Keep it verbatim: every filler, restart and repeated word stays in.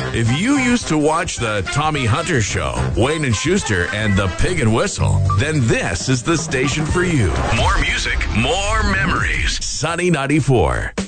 If you used to watch the Tommy Hunter Show, Wayne and Schuster, and the Pig and Whistle, then this is the station for you. More music, more memories. Sunny ninety-four.